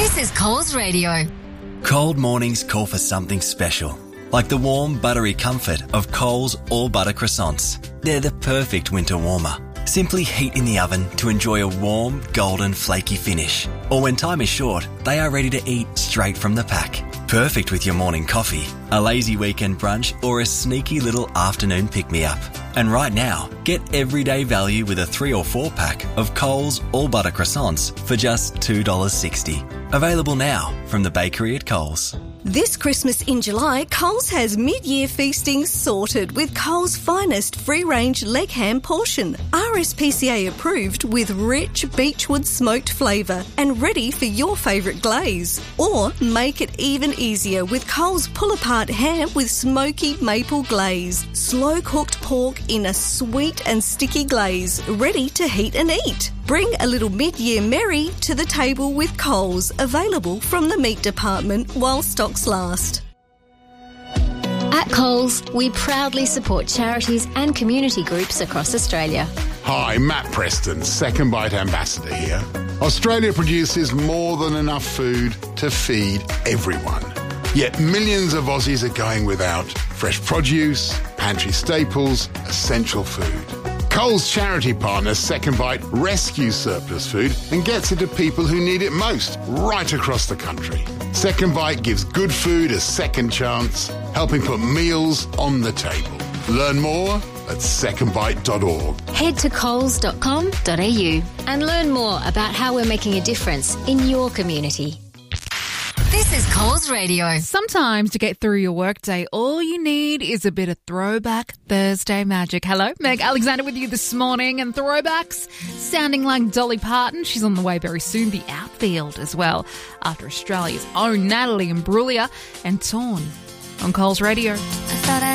This is Coles Radio. Cold mornings call for something special, like the warm, buttery comfort of Coles all-butter croissants. They're the perfect winter warmer. Simply heat in the oven to enjoy a warm, golden, flaky finish. Or when time is short, they are ready to eat straight from the pack. Perfect with your morning coffee, a lazy weekend brunch, or a sneaky little afternoon pick-me-up. And right now, get everyday value with a 3 or 4 pack of Coles all-butter croissants for just $2.60. Available now from the bakery at Coles. This Christmas in July, Coles has mid-year feasting sorted with Coles' finest free-range leg ham portion. RSPCA approved with rich beechwood smoked flavour and ready for your favourite glaze. Or make it even easier with Coles pull-apart ham with smoky maple glaze. Slow-cooked pork in a sweet and sticky glaze, ready to heat and eat. Bring a little mid-year merry to the table with Coles, available from the meat department while stocks last. At Coles, we proudly support charities and community groups across Australia. Hi, Matt Preston, Second Bite Ambassador here. Australia produces more than enough food to feed everyone. Yet millions of Aussies are going without fresh produce, pantry staples, essential food. Coles charity partner Second Bite rescues surplus food and gets it to people who need it most, right across the country. Second Bite gives good food a second chance, helping put meals on the table. Learn more at secondbite.org. Head to coles.com.au and learn more about how we're making a difference in your community. This is Coles Radio. Sometimes to get through your workday, all you need is a bit of Throwback Thursday magic. Hello, Meg Alexander with you this morning. And throwbacks sounding like Dolly Parton. She's on the way very soon. The Outfield as well, after Australia's own Natalie Imbruglia and Torn on Coles Radio.